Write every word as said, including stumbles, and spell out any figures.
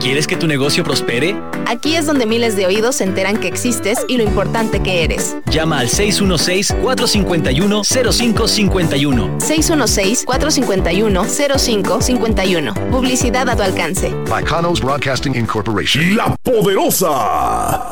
¿Quieres que tu negocio prospere? Aquí es donde miles de oídos se enteran que existes y lo importante que eres. Llama al seis uno seis, cuatro cinco uno, cero cinco cinco uno. seis uno seis, cuatro cinco uno, cero cinco cinco uno. Publicidad a tu alcance. By Kanos Broadcasting Incorporation. La Poderosa.